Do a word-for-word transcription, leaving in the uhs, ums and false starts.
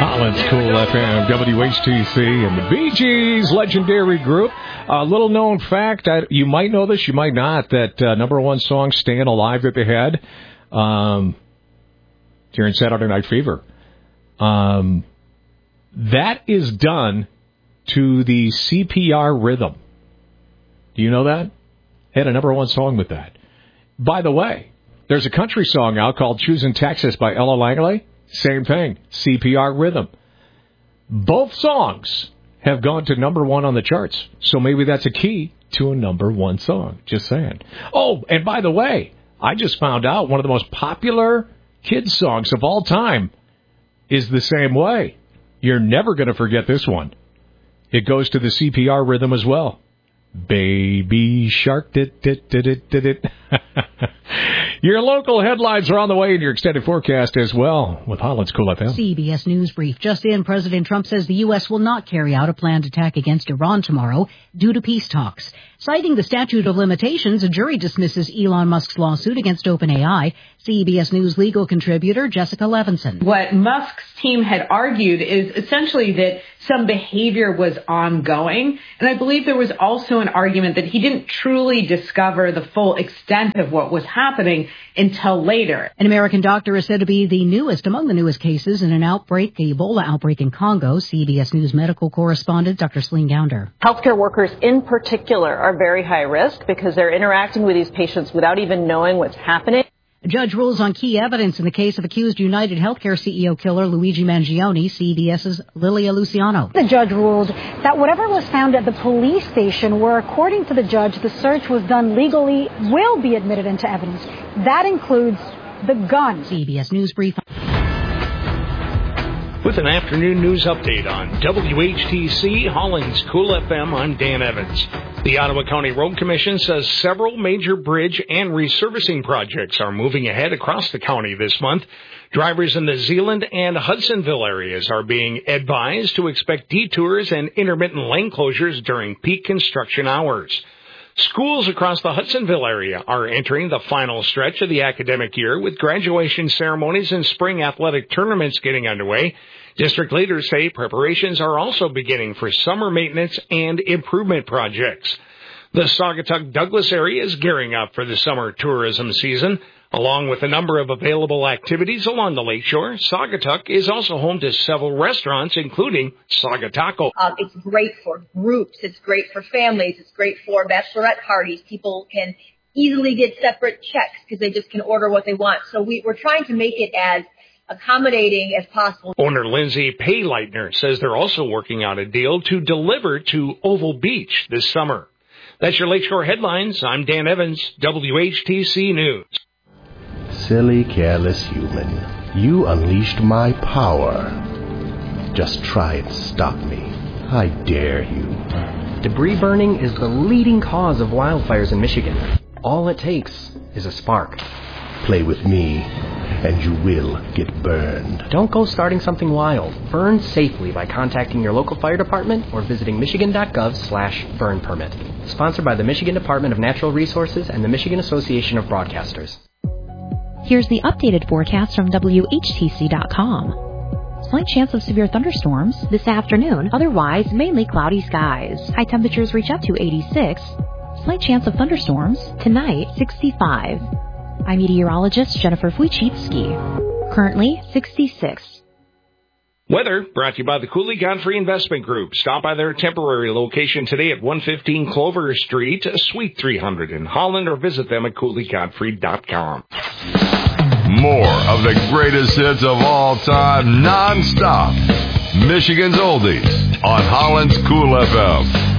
Holland's Cool F M, W H T C, and the Bee Gees legendary group. A little known fact, I, you might know this, you might not, that uh, number one song, Staying Alive at the Head, um, during Saturday Night Fever. Um, that is done to the C P R rhythm. Do you know that? Had a number one song with that. By the way, there's a country song out called Choosing Texas by Ella Langley. Same thing, C P R rhythm. Both songs have gone to number one on the charts, so maybe that's a key to a number one song. Just saying. Oh, and by the way, I just found out one of the most popular kids' songs of all time is The Same Way. You're never going to forget this one. It goes to the C P R rhythm as well. Baby Shark, dit, dit, dit, dit, dit, dit. Your local headlines are on the way in your extended forecast as well with Holland's Cool F M. C B S News Brief. Just in, President Trump says the U S will not carry out a planned attack against Iran tomorrow due to peace talks. Citing the statute of limitations, a jury dismisses Elon Musk's lawsuit against OpenAI. C B S News legal contributor Jessica Levinson. What Musk's team had argued is essentially that some behavior was ongoing. And I believe there was also an argument that he didn't truly discover the full extent of what was happening until later. An American doctor is said to be the newest, among the newest cases in an outbreak, the Ebola outbreak in Congo. C B S News medical correspondent Doctor Celine Gounder. Healthcare workers in particular are very high risk because they're interacting with these patients without even knowing what's happening. A judge rules on key evidence in the case of accused United Healthcare C E O killer Luigi Mangione. CBS's Lilia Luciano. The judge ruled that whatever was found at the police station, where according to the judge the search was done legally, will be admitted into evidence. That includes the gun. C B S News Brief. With an afternoon news update on W H T C, Holland's Cool F M, I'm Dan Evans. The Ottawa County Road Commission says several major bridge and resurfacing projects are moving ahead across the county this month. Drivers in the Zeeland and Hudsonville areas are being advised to expect detours and intermittent lane closures during peak construction hours. Schools across the Hudsonville area are entering the final stretch of the academic year with graduation ceremonies and spring athletic tournaments getting underway. District leaders say preparations are also beginning for summer maintenance and improvement projects. The Saugatuck Douglas area is gearing up for the summer tourism season. Along with a number of available activities along the lakeshore, Saugatuck is also home to several restaurants, including Saugataco. Um, it's great for groups. It's great for families. It's great for bachelorette parties. People can easily get separate checks because they just can order what they want. So we, we're trying to make it as accommodating as possible. Owner Lindsay Payleitner says they're also working out a deal to deliver to Oval Beach this summer. That's your Lakeshore Headlines. I'm Dan Evans, W H T C News. Silly, careless human. You unleashed my power. Just try and stop me. I dare you. Debris burning is the leading cause of wildfires in Michigan. All it takes is a spark. Play with me, and you will get burned. Don't go starting something wild. Burn safely by contacting your local fire department or visiting michigan.gov slash burn permit. Sponsored by the Michigan Department of Natural Resources and the Michigan Association of Broadcasters. Here's the updated forecast from W H T C dot com. Slight chance of severe thunderstorms this afternoon, otherwise mainly cloudy skies. High temperatures reach up to eighty-six. Slight chance of thunderstorms tonight, sixty-five. I'm meteorologist Jennifer Wojcicki. Currently, sixty-six. Weather brought to you by the Cooley Godfrey Investment Group. Stop by their temporary location today at one fifteen Clover Street, Suite three hundred in Holland, or visit them at cooley godfrey dot com. More of the greatest hits of all time, non-stop. Michigan's Oldies on Holland's Cool F M.